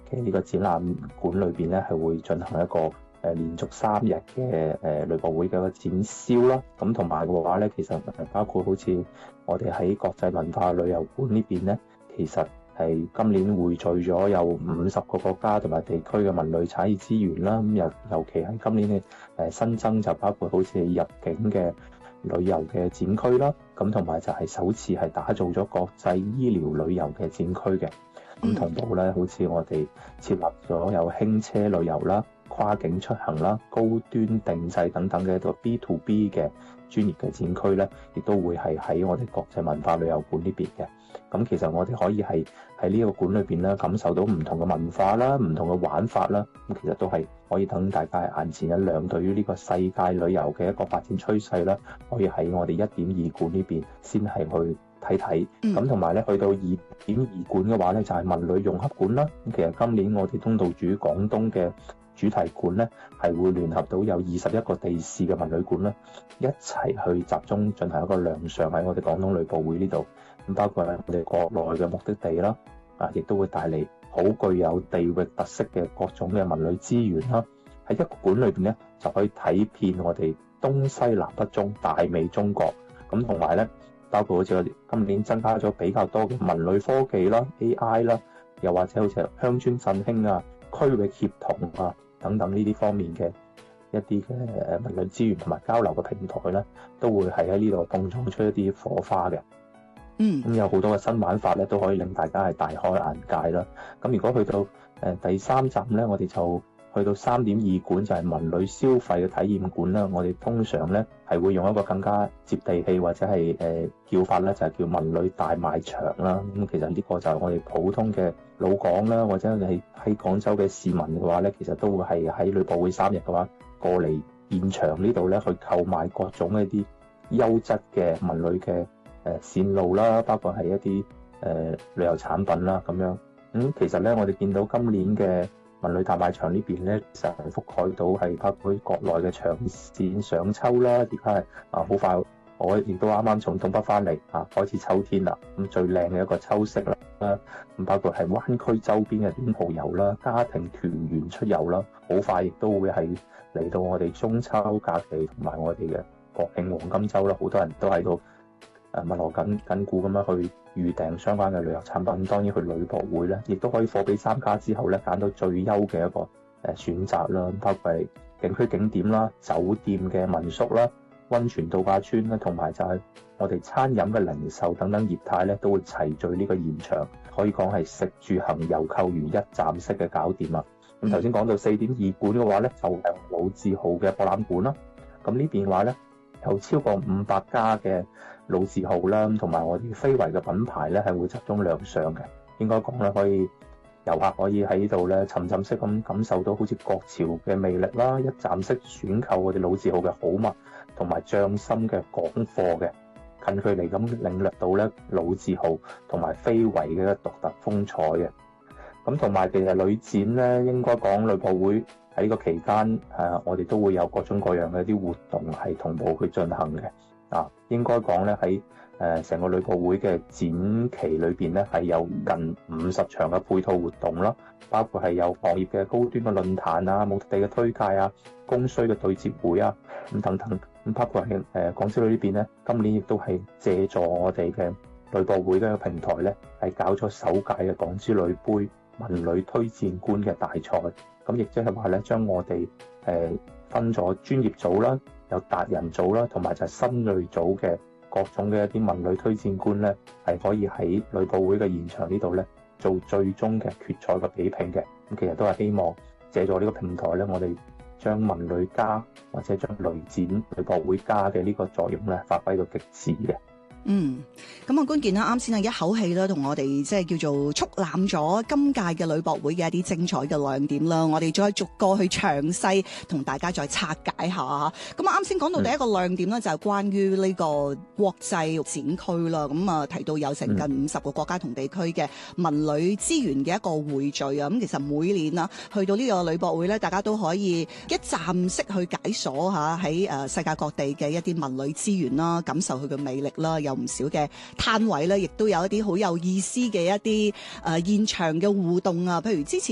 嘅呢個展覽館裏邊咧，係會進行一個連續3日嘅旅博會嘅一個展銷啦。咁同埋嘅話咧，其實包括好似我哋喺國際文化旅遊館呢邊咧，其實係今年匯聚咗有50個國家同埋地區嘅文旅產業資源啦。咁尤其係今年嘅新增就包括好似入境嘅旅遊嘅展區啦。咁同埋就係首次係打造咗國際醫療旅遊嘅展區嘅。咁同步咧，好似我哋設立咗有輕車旅遊啦、跨境出行啦、高端定製等等嘅一個 B2B 嘅專業嘅展區咧，亦都會係喺我哋國際文化旅遊館呢邊嘅。咁其實我哋可以係喺呢個館裏邊咧，感受到唔同嘅文化啦、唔同嘅玩法啦。咁其實都係可以等大家眼前一亮，對於呢個世界旅遊嘅一個發展趨勢啦，可以喺我哋1.2館呢邊先係去睇睇。咁同埋咧，去到2.2館嘅話咧，就係文旅融合館啦。咁其實今年我哋東道主廣東嘅主題館咧，係會聯合到有21個地市嘅文旅館啦，一齊去集中進行一個亮相喺我哋廣東旅博會呢度。咁包括係我哋國內嘅目的地啦，亦都會帶嚟好具有地域特色嘅各種嘅文旅資源啦。喺一個館裏邊咧，就可以睇遍我哋東西南北中大美中國。咁同埋咧，包括好似我哋今年增加咗比較多嘅文旅科技啦、AI 啦，又或者好似鄉村振興啊、區域協同啊等等呢啲方面嘅一啲嘅文旅資源同埋交流嘅平台咧，都會係喺呢度碰撞出一啲火花嘅。咁有好多嘅新玩法咧，都可以令大家係大開眼界啦。咁如果去到第3站咧，我哋就去到3.2館，就係文旅消費嘅體驗館啦。我哋通常咧係會用一個更加接地氣或者係叫法咧，就係叫文旅大賣場啦。咁其實呢個就係我哋普通嘅老港啦，或者係喺廣州嘅市民嘅話咧，其實都會係喺旅博會3日嘅話過嚟現場呢度咧去購買各種一啲優質嘅文旅嘅線路啦，包括係一啲旅遊產品啦咁樣。其實咧，我哋見到今年嘅文旅大賣場呢邊咧，就係覆蓋到係包括國內嘅長線上秋啦，而家係好快，我亦都啱啱從東北翻嚟開始秋天啦。咁最靚嘅一個秋色啦，咁包括係灣區周邊嘅短途遊啦、家庭團圓出遊啦，好快亦都會係嚟到我哋中秋假期同埋我哋嘅國慶黃金週啦，好多人都喺度密鑼緊鼓咁樣去預訂相關嘅旅遊產品。當然去旅博會咧，亦都可以貨比三家之後咧，揀到最優嘅一個選擇啦。包括係景區景點啦、酒店嘅民宿啦、溫泉度假村啦，同埋就係我哋餐飲嘅零售等等業態咧，都會齊聚呢個現場，可以講係食住行遊購娛一站式嘅搞掂啦。咁頭先講到4.2館嘅話咧，就係老字號嘅博覽館啦。咁呢邊嘅話咧，有超過500家嘅老字號啦，同埋我哋非遺嘅品牌咧，係會集中亮相嘅。應該講咧，可以遊客可以喺呢度咧沉浸式咁感受到好似國潮嘅魅力啦，一站式選購我哋老字號嘅好物，同埋匠心嘅港貨嘅，近距離咁領略到咧老字號同埋非遺嘅獨特風采嘅。咁同埋其實旅展咧，應該講旅博會喺呢個期間，我哋都會有各種各樣嘅一啲活動係同步去進行嘅。應該講咧喺成個旅博會嘅展期裏邊咧，係有近50場嘅配套活動啦，包括係有行業嘅高端嘅論壇啊、目的地嘅推介啊、供需嘅對接會啊咁等等。咁包括係廣之旅呢邊咧，今年亦都係借助我哋嘅旅博會嘅平台咧，係搞咗首屆嘅廣之旅杯文旅推薦官嘅大賽。咁亦即係話咧，將我哋分咗專業組啦、有達人組啦，同埋就係新銳組嘅各種嘅一啲文旅推薦官咧，係可以喺旅博會嘅現場呢度咧做最終嘅決賽嘅比拼嘅。咁其實都係希望借助呢個平台咧，我哋將文旅加或者將旅展旅博會加嘅呢個作用咧，發揮到極致嘅。 咁關鍵啦，啱先係一口氣啦，同我哋即係叫做速覽咗今屆嘅旅博會嘅一啲精彩嘅亮點啦。我哋再逐個去詳細同大家再拆解下。咁啱先講到第一個亮點咧，就係關於呢個國際展區啦。咁提到有成近50個國家同地區嘅文旅資源嘅一個匯聚啊。咁其實每年啦，去到呢個旅博會咧，大家都可以一站式去解鎖下喺世界各地嘅一啲文旅資源啦，感受佢嘅魅力啦。有唔少嘅攤位咧，亦都有一啲好有意思嘅一啲現場嘅互動啊，譬如之前